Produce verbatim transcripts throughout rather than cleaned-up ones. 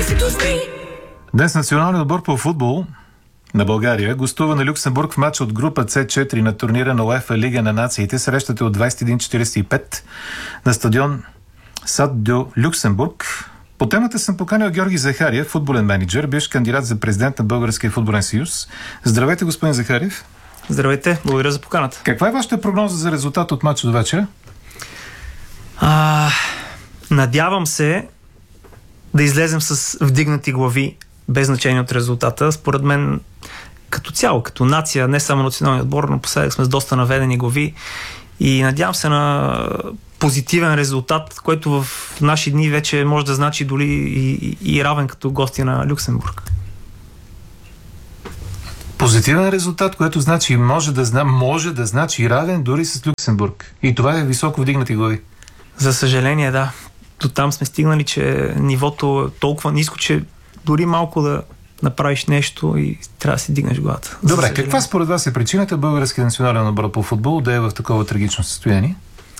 Днес националният отбор по футбол на България гостува на Люксембург в матч от група С четири на турнира на УЕФА Лига на нациите. Срещата от двадесет и един четиридесет и пет на стадион Сад дю Люксембург. По темата съм поканил Георги Захариев, футболен менеджер, бивш кандидат за президент на Българския футболен съюз. Здравейте, господин Захариев. Здравейте, благодаря за поканата. Каква е вашата прогноза за резултат от матча до вечера? А, надявам се да излезем с вдигнати глави, без значение от резултата. Според мен, като цяло, като нация, не само националния отбор, но последък сме с доста наведени глави и надявам се на позитивен резултат, който в наши дни вече може да значи дори и, и равен като гости на Люксембург. Позитивен резултат, което значи може да, зна, може да значи равен дори с Люксембург. И това е високо вдигнати глави. За съжаление, да. До там сме стигнали, че нивото е толкова ниско, че дори малко да направиш нещо и трябва да си дигнеш главата. Добре, каква според вас е причината Българския национален отбор по футбол да е в такова трагично състояние?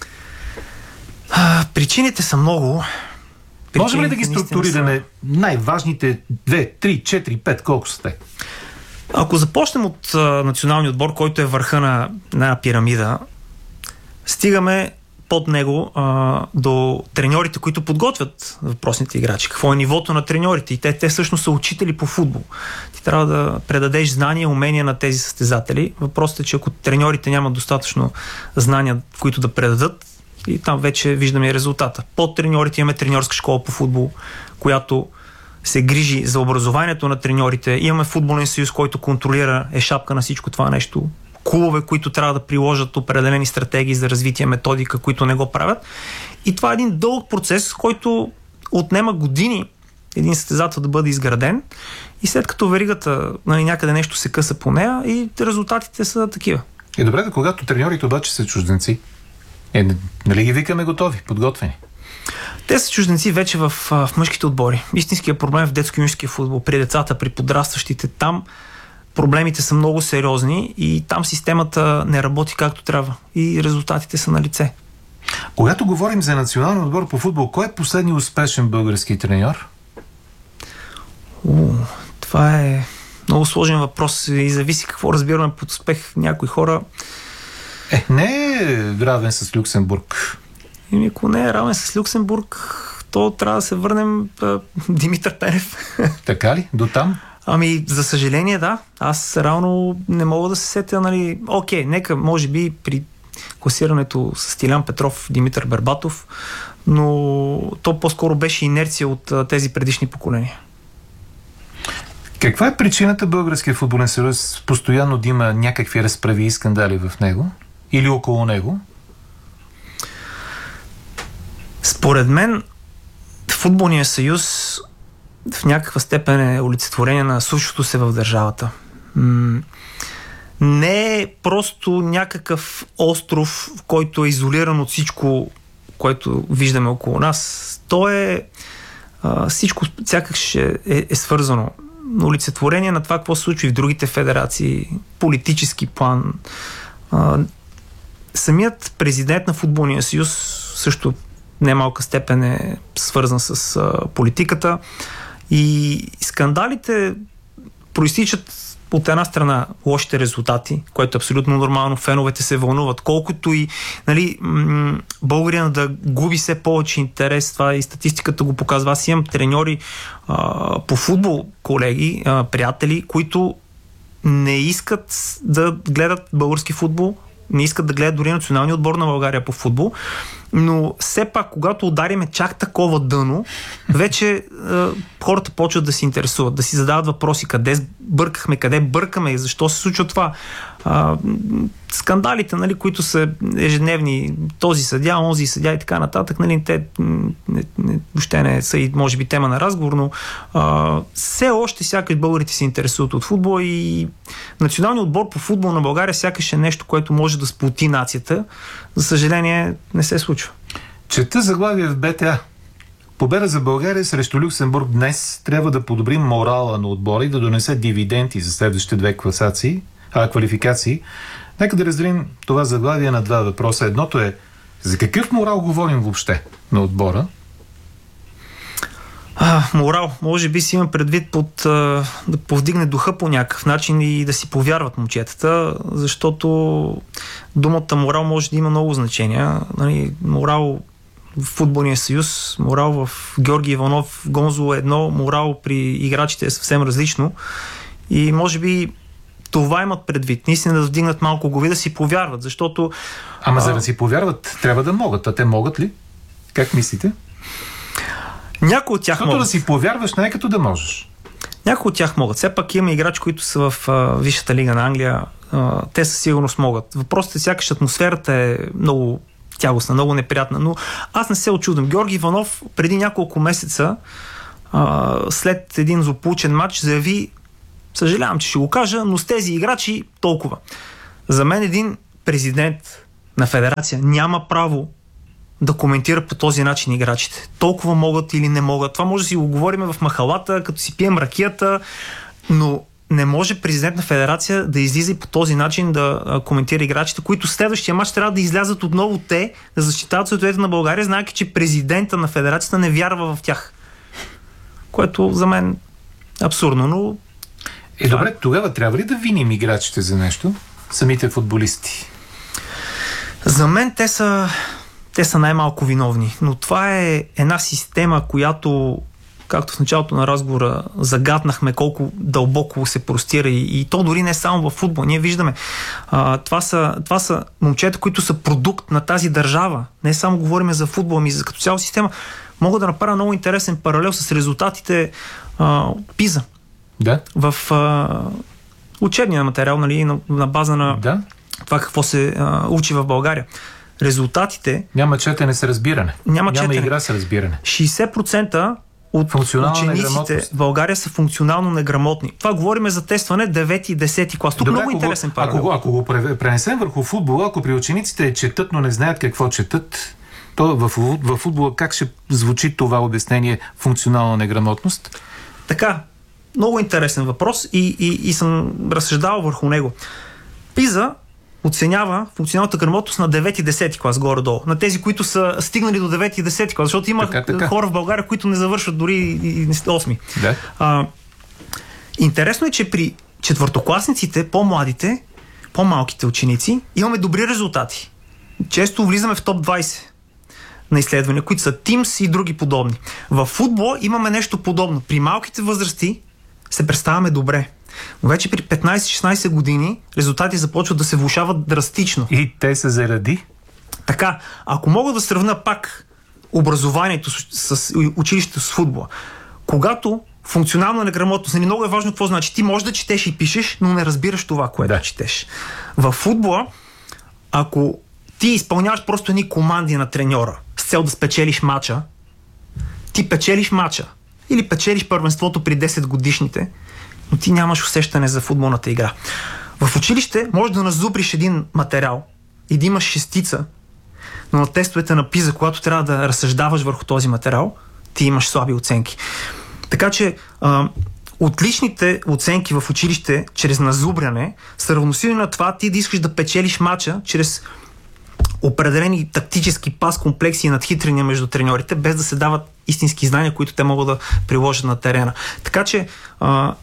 А, причините са много. Причините можем ли да ги структурираме са... най-важните две, три, четири, пет, колко са те? Ако започнем от а, националния отбор, който е върха на, на пирамида, стигаме под него а, до треньорите, които подготвят въпросните играчи. Какво е нивото на треньорите? И те, те всъщност са учители по футбол. Ти трябва да предадеш знания, умения на тези състезатели. Въпросът е, че ако треньорите нямат достатъчно знания, които да предадат, и там вече виждаме и резултата. Под треньорите имаме треньорска школа по футбол, която се грижи за образованието на треньорите. Имаме футболен съюз, който контролира, е шапка на всичко това нещо. Клубове, които трябва да приложат определени стратегии за развитие, методика, които не го правят. И това е един дълъг процес, който отнема години един състезател да бъде изграден и след като веригата, нали, някъде нещо се къса по нея и резултатите са такива. И добре, да когато треньорите обаче са чужденци, е, нали ги викаме готови, подготвени? Те са чужденци вече в, в мъжките отбори. Истинският проблем в детско-юношеския футбол, при децата, при подрастващите, там проблемите са много сериозни и там системата не работи както трябва и резултатите са на лице. Когато говорим за национален отбор по футбол, кой е последният успешен български треньор? О, това е много сложен въпрос и зависи какво разбираме под успех. Някои хора... Е, не е равен с Люксембург. И ако не е равен с Люксембург, то трябва да се върнем а, Димитър Пенев. Така ли? До там? Ами, за съжаление, да. Аз реално не мога да се сетя, нали... Окей, нека, може би, при класирането с Стилян Петров, Димитър Бербатов, но то по-скоро беше инерция от а, тези предишни поколения. Каква е причината Българския футболен съюз постоянно да има някакви разправи и скандали в него? Или около него? Според мен, футболният съюз в някаква степен е олицетворение на случващото се в държавата. М- не е просто някакъв остров, който е изолиран от всичко, което виждаме около нас. То е а, всичко, сякаш е, е, е свързано. Олицетворение на това, какво се случва и в другите федерации, политически план. А, самият президент на футболния съюз също немалка степен е свързан с а, политиката и скандалите проистичат от една страна лошите резултати, което е абсолютно нормално, феновете се вълнуват, колкото и, нали, м- българина да губи все повече интерес, това и статистиката го показва. Аз имам треньори а, по футбол, колеги, а, приятели, които не искат да гледат български футбол, не искат да гледат дори националния отбор на България по футбол, но все пак, когато удариме чак такова дъно, вече е, хората почват да се интересуват, да си задават въпроси, къде бъркахме, къде бъркаме и защо се случва това. А, скандалите, нали, които са ежедневни, този съдия, онзи съдия и така нататък, нали, те не, не, въобще не са и може би тема на разговор, но а, все още сякаш българите се интересуват от футбол и националният отбор по футбол на България сякаш е нещо, което може да сплоти нацията. За съжаление, не се случва. Чета заглавие в БТА. Победа за България срещу Люксембург днес трябва да подобри морала на отбора и да донесе дивиденти за следващите две класации, а, квалификации. Нека да разделим това заглавие на два въпроса. Едното е, за какъв морал говорим въобще на отбора? А, морал. Може би си има предвид под, а, да повдигне духа по някакъв начин и да си повярват момчетата, защото думата морал може да има много значения. Нали, морал в футболния съюз, морал в Георги Иванов, Гонзо е едно, морал при играчите е съвсем различно и може би това имат предвид. Наистина да вдигнат малко глави, да си повярват, защото... Ама за да си повярват, трябва да могат. А те могат ли? Как мислите? Някои от тях Защото могат. да си повярваш, не е като да можеш. Някои от тях могат. Все пак има играчи, които са в а, Висшата лига на Англия. А, те със сигурност могат. Въпросът е, сякаш атмосферата е много тягостна, много неприятна. Но аз не се очудвам. Георги Иванов преди няколко месеца, а, след един злополучен матч, заяви: съжалявам, че ще го кажа, но с тези играчи толкова. За мен един президент на федерация няма право да коментира по този начин играчите. Толкова могат или не могат. Това може да си го говорим в махалата, като си пием ракията, но не може президент на федерация да излиза и по този начин да коментира играчите, които следващия матч трябва да излязат отново те, да защитават световете на България, знаеки, че президента на федерацията не вярва в тях. Което за мен е абсурдно, но... Е, добре, тогава трябва ли да виним играчите за нещо? Самите футболисти? За мен те са... Те са най-малко виновни, но това е една система, която, както в началото на разговора загаднахме колко дълбоко се простира и, и то дори не само в футбол. Ние виждаме, а, това, са, това са момчета, които са продукт на тази държава. Не само говорим за футбол, ами за като цяло система. Мога да направя много интересен паралел с резултатите а, от Пиза. Да. В а, учебния материал, нали, на, на база на да. това какво се а, учи в България. Резултатите... Няма четене с разбиране. Няма, Няма четене. игра с разбиране. шейсет процента от учениците в България са функционално неграмотни. Това говорим за тестване девети и десети клас. Тук Добре, много ако интересен го, паралел. Ако, ако го пренесем върху футбола, ако при учениците четат, но не знаят какво четат, то в, в футбола как ще звучи това обяснение функционална неграмотност? Така, много интересен въпрос и, и, и съм разсъждавал върху него. Пиза оценява функционалната грамотност на девети и десети клас горе-долу. На тези, които са стигнали до девети и десети клас, защото има така, така. хора в България, които не завършват дори и осми. Да. А, интересно е, че при четвъртокласниците, по-младите, по-малките ученици, имаме добри резултати. Често влизаме в топ двайсет на изследвания, които са Тимс и други подобни. В футбол имаме нещо подобно. При малките възрасти се представяме добре. Но вече при петнайсет-шестнайсет години резултати започват да се влошават драстично. И те са заради? Така, ако мога да сравня пак образованието с, с училището с футбола, когато функционална неграмотност, нали, много е важно какво значи. Ти можеш да четеш и пишеш, но не разбираш това, което да. четеш. В футбола, ако ти изпълняваш просто едни команди на треньора с цел да спечелиш мача, ти печелиш мача или печелиш първенството при десет годишните, но ти нямаш усещане за футболната игра. В училище можеш да назубриш един материал и да имаш шестица, но на тестовете на Пиза, когато трябва да разсъждаваш върху този материал, ти имаш слаби оценки. Така че а, отличните оценки в училище чрез назубряне са равносилни на това ти да искаш да печелиш мача чрез определени тактически пас, комплекси и надхитрения между треньорите, без да се дават истински знания, които те могат да приложат на терена. Така че а,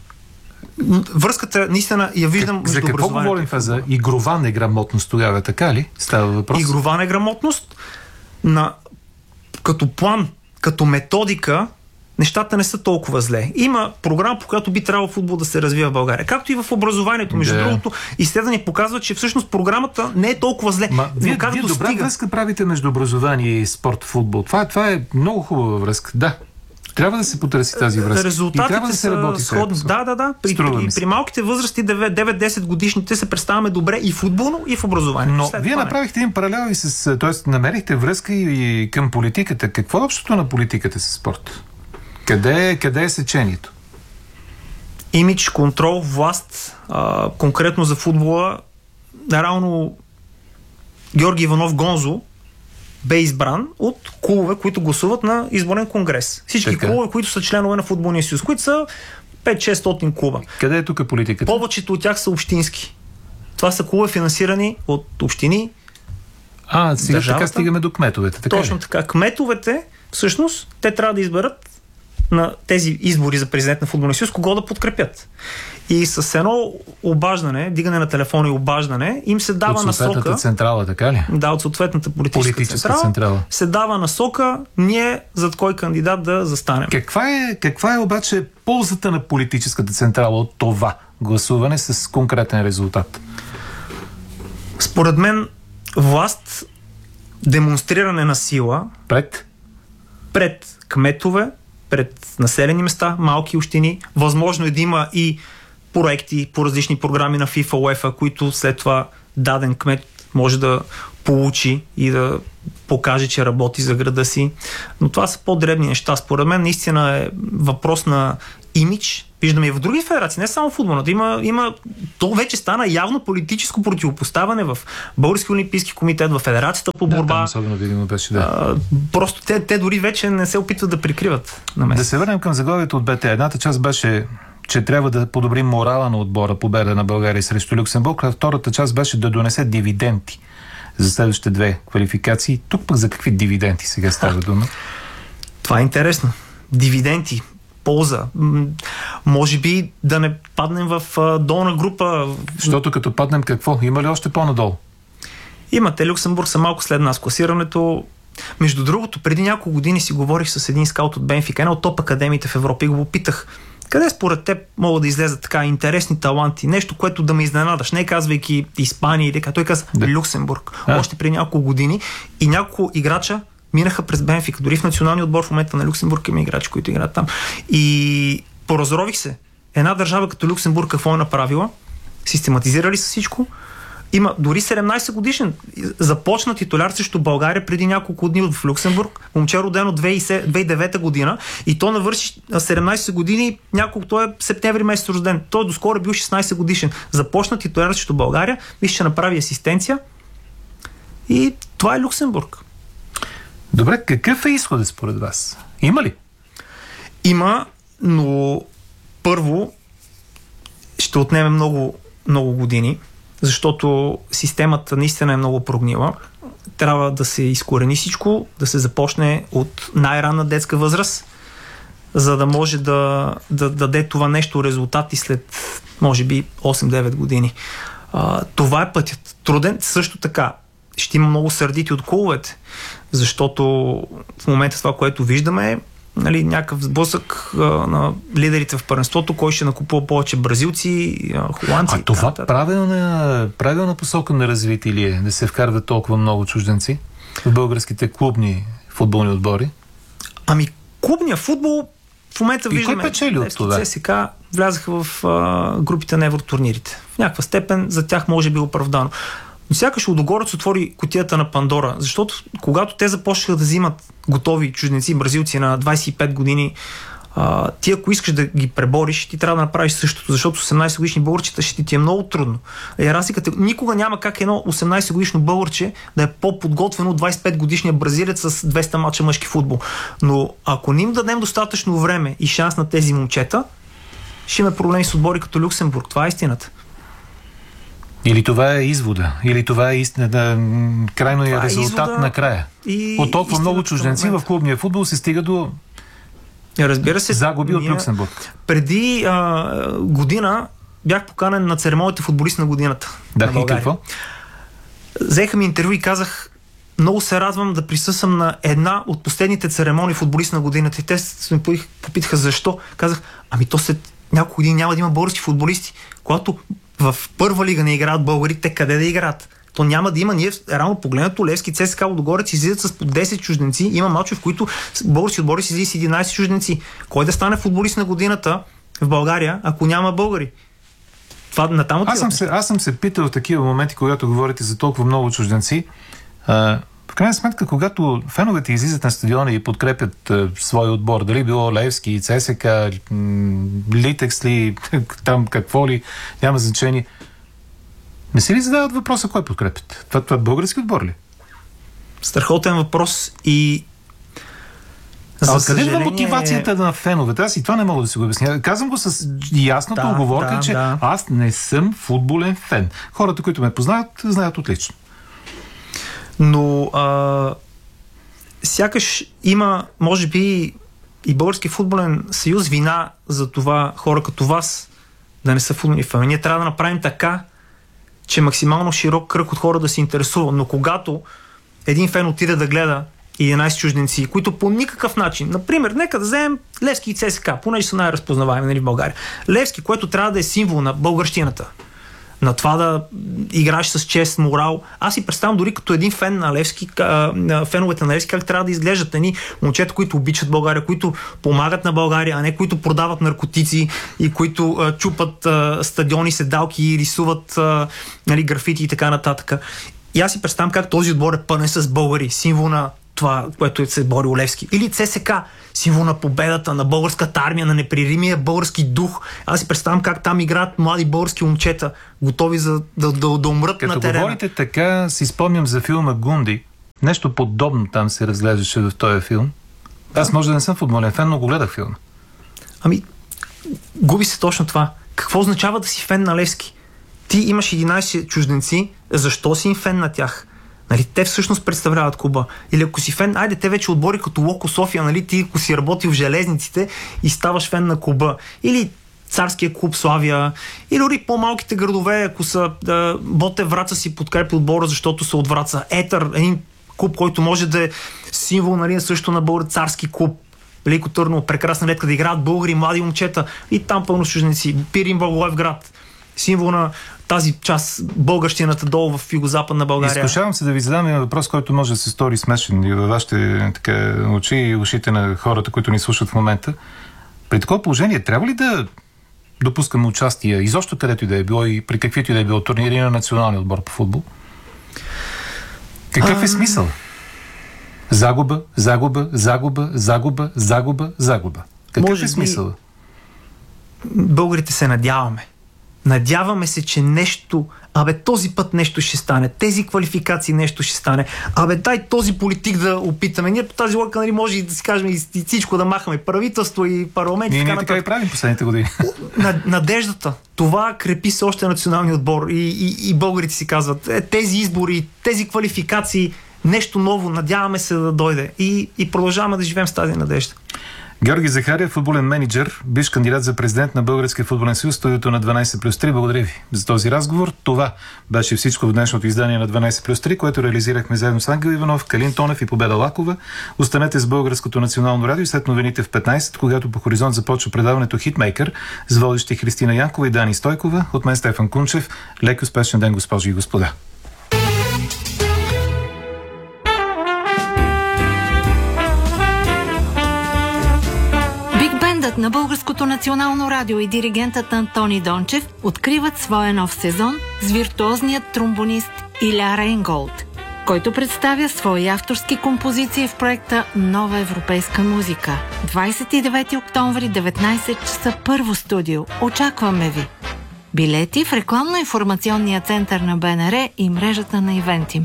връзката наистина я виждам как, между за какво говорим за игрова неграмотност тогава, така ли? Става въпрос? Игрова неграмотност на, като план, като методика, нещата не са толкова зле. Има програма, по която би трябвало футбол да се развива в България. Както и в образованието. Между да. другото, изследвания показват, че всъщност програмата не е толкова зле. Ма, вие, но вие добра стига... връзка правите между образование и спорт, футбол. Това, това е много хубава връзка. Да. Трябва да се потърси тази връзка. Резултатите и трябва да се работи сходни. Да, да, да. При, при, при малките възрасти девет-десет годишните се представяме добре и футболно, и в образование. Но След вие това направихте един паралел и с... т.е. намерихте връзка и към политиката. Какво е общото на политиката с спорт? Къде е, къде е сечението? Имидж, контрол, власт, а, конкретно за футбола. Реално Георги Иванов Гонзо бе избран от клубове, които гласуват на изборен конгрес. Всички така. клубове, които са членове на футболния съюз, които са пет-шестстотин клуба. Къде е тук политиката? Повечето от тях са общински. Това са клубове финансирани от общини. А, сега така стигаме до кметовете. Така Точно ли? така. Кметовете, всъщност, те трябва да изберат на тези избори за президент на Футболния съюз, кого да подкрепят. И с едно обаждане, дигане на телефона и обаждане, им се дава насока... От съответната централа, така ли? Да, от съответната политическа, политическа централа, централа. Се дава насока ние зад кой кандидат да застанем. Каква е, каква е обаче ползата на политическата централа от това гласуване с конкретен резултат? Според мен власт, демонстриране на сила Пред? Пред кметове, пред населени места, малки общини. Възможно е да има и проекти по различни програми на FIFA, UEFA, които след това даден кмет може да получи и да покаже, че работи за града си. Но това са по-дребни неща. Според мен наистина е въпрос на имидж. Виждаме и в други федерации, не само футболната. Има, има, то вече стана явно политическо противопоставяне в Български олимпийски комитет, в Федерацията по борба. Да, там особено видимо беше, да. А, просто те, те дори вече не се опитват да прикриват на месец. Да се върнем към заглавието от БТ. Едната част беше, че трябва да подобрим морала на отбора, победа на България срещу Люксембург, а втората част беше да донесе дивиденти за следващите две квалификации. Тук пък за какви дивиденти сега става дума? Това е интересно. Дивиденти, полза. Може би да не паднем в долна група. Защото като паднем какво? Има ли още по-надолу? Имате. Люксембург са малко след нас. Класирането. Между другото, преди няколко години си говорих с един скаут от Бенфика, една от топ академиите в Европа, и го попитах: къде според теб могат да излезат така интересни таланти? Нещо, което да ме изненадаш. Не казвайки Испания или така. Той каза да. Люксембург. А. Още преди няколко години. И няколко играча минаха през Бенфика. Дори в националния отбор в момента на Люксембург има играчи, които играят там. И поразрових се. Една държава като Люксембург какво е направила? Систематизирали са всичко. Има дори седемнайсет годишен. Започна титуляр срещу България преди няколко дни в Люксембург. Момче родено две хиляди и девета година и то навърши седемнайсет години. Няколко, той е септември месец рожден. Той доскоро е бил шестнайсет годишен. Започна титуляр срещу България. Виж, ще направи асистенция. И това е Люксембург. Добре, какъв е изходът според вас? Има ли? Има, но първо ще отнеме много, много години, защото системата наистина е много прогнила. Трябва да се изкорени всичко, да се започне от най-ранна детска възраст, за да може да, да, да даде това нещо резултати след, може би, осем-девет години. А, това е пътят. Труден. Също така ще има много сърдити от клубовете, защото в момента това, което виждаме, е, нали, някакъв сблъсък а, на лидерите в първенството, кой ще накупува повече бразилци, а, холандци. А това та, та. Правилна, правилна посока на развитие ли е да се вкарват толкова много чужденци в българските клубни футболни отбори? Ами клубния футбол в момента и виждаме... И кой печели от това? ЦСКА влязаха в а, групите на евротурнирите. В някаква степен за тях може би оправдано. Но сякаш Лудогорец отвори кутията на Пандора, защото когато те започнаха да взимат готови чужденци, бразилци на двайсет и пет години, а, ти ако искаш да ги пребориш, ти трябва да направиш същото, защото осемнайсет годишни българчета ще ти е много трудно. Е, разликата, никога няма как едно осемнайсет годишно българче да е по-подготвено от двайсет и пет годишния бразилец с двеста мача мъжки футбол. Но ако не им дадем достатъчно време и шанс на тези момчета, ще има проблеми с отбори като Люксембург. Това е истината. Или това е извода, или това е истина, да, крайния резултат извода, накрая. От толкова много чужденци в клубния футбол се стига до Разбира се, загуби от Люксембург. Преди а, година бях поканен на церемонията футболист на годината. Да, на България. И какво? Взеха ми интервю и казах: много се радвам да присъствам на една от последните церемонии футболист на годината. И те се ме попитаха защо. Казах: ами то след няколко години няма да има български футболисти. Когато в първа лига не играят българи, те къде да играят? То няма да има. Ние, реално погледнато, Левски, ЦСКА, Лудогорец излизат с по десет чужденци. Има мачове, в които български отбори си излизат с единайсет чужденци. Кой да стане футболист на годината в България, ако няма българи? Това натам аз, съм се, аз съм се питал в такива моменти, когато говорите за толкова много чужденци. А, в крайна сметка, когато феновете излизат на стадиона и подкрепят а, своя отбор, дали било Левски, ЦСКА, Литекс ли, там какво ли, няма значение. Не си ли задават въпроса кой подкрепят? Това, това български отбор ли? Страхотен въпрос и а откъде идва мотивацията на феновете? Аз и това не мога да си го обясня. Казвам го с ясната да, оговорка, да, че да. аз не съм футболен фен. Хората, които ме познават, знаят отлично. Но а, сякаш има, може би, и Български футболен съюз вина за това хора като вас да не са футболни фенове. Ние трябва да направим така, че максимално широк кръг от хора да се интересува. Но когато един фен отиде да гледа единайсет чужденци, които по никакъв начин, например, нека да вземем Левски и ЦСКА, понеже са най-разпознаваеми, нали, в България. Левски, което трябва да е символ на българщината, на това да играеш с чест, морал. Аз си представям дори като един фен на Левски, на феновете на Левски, как трябва да изглеждат едни момчета, които обичат България, които помагат на България, а не които продават наркотици и които а, чупат а, стадиони, седалки и рисуват а, нали, графити и така нататък. И аз си представям как този отбор е пълен с българи, символ на това, което се бори Левски. Или ЦСКА, символ на победата, на българската армия, на непреримия български дух. Аз си представям как там играят млади български момчета, готови за да, да, да умрат Като на терена. Като говорите така, си спомням за филма Гунди. Нещо подобно там се разглеждаше в този филм. Аз да. може да не съм футболен фен, но го гледах филма. Ами, губи се точно това. Какво означава да си фен на Левски? Ти имаш единайсет чужденци, защо си им фен на тях? Нали, те всъщност представляват клуба. Или ако си фен, айде те вече отбори като Локо София, нали, ти ако си работил в железниците и ставаш фен на клуба. Или Царския клуб Славия, или дори по-малките градове, ако са да, Ботев Враца си подкрепи отбора, защото са от Враца. Етър, един клуб, който може да е символ, нали, също на българ Царски клуб. Велико Търново, прекрасна летка да играят българи, млади момчета и там пълно чужденци. Пирин, Благоевград, символ на тази част, българщината долу в югозападна България. Изкушавам се да ви задам един въпрос, който може да се стори смешен и във вашите така, очи и ушите на хората, които ни слушат в момента. При такова положение трябва ли да допускаме участие изобщо където и да е било и при каквито и да е било турнири на националния отбор по футбол? Какъв а... е смисъл? Загуба, загуба, загуба, загуба, загуба, загуба. Какъв може е смисъл? Би... Българите се надяваме. Надяваме се, че нещо, абе този път нещо ще стане, тези квалификации нещо ще стане, абе дай този политик да опитаме. Ние по тази логика, нали, може и да си кажем и всичко да махаме, правителство и парламент. Ние, ние така и правим последните години. Надеждата, това крепи се още националния отбор и, и, и българите си казват, е, тези избори, тези квалификации, нещо ново, надяваме се да дойде и, и продължаваме да живеем с тази надежда. Георги Захариев, футболен мениджър, бивш кандидат за президент на Българския футболен съюз, студиото на дванайсет плюс три. Благодаря ви за този разговор. Това беше всичко в днешното издание на дванайсет плюс три, което реализирахме заедно с Ангел Иванов, Калин Тонев и Победа Лакова. Останете с Българското национално радио след новините в петнайсет, когато по Хоризонт започва предаването Хитмейкър с водещи Христина Янкова и Дани Стойкова. От мен Стефан Кунчев. Лек успешен ден, госпожи и господа. На Българското национално радио и диригентът Антони Дончев откриват своя нов сезон с виртуозният тромбонист Иля Рейнголд, който представя свои авторски композиции в проекта Нова европейска музика. двайсет и девети октомври, деветнайсет часа, първо студио. Очакваме ви! Билети в рекламно-информационния център на БНР и мрежата на Ивентим.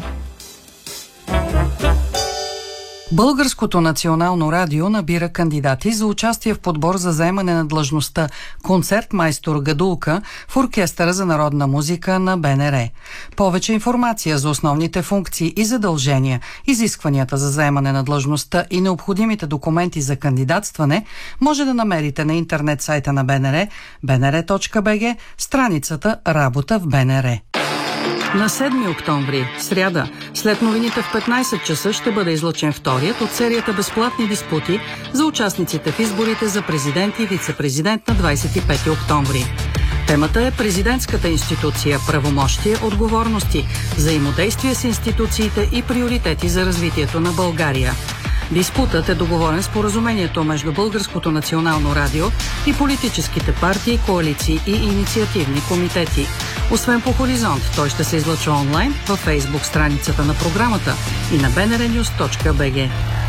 Българското национално радио набира кандидати за участие в подбор за заемане на длъжността концертмайстор Гадулка в Оркестъра за народна музика на БНР. Повече информация за основните функции и задължения, изискванията за заемане на длъжността и необходимите документи за кандидатстване може да намерите на интернет сайта на БНР, бнр точка бг, страницата Работа в БНР. На седми октомври, сряда, след новините в петнайсет часа ще бъде излъчен вторият от серията безплатни диспути за участниците в изборите за президент и вице-президент на двайсет и пети октомври. Темата е президентската институция, правомощие, отговорности, взаимодействие с институциите и приоритети за развитието на България. Диспутът е договорен с споразумението между Българското национално радио и политическите партии, коалиции и инициативни комитети. Освен по Хоризонт, той ще се излъчва онлайн във Фейсбук страницата на програмата и на бнрнюс точка бг.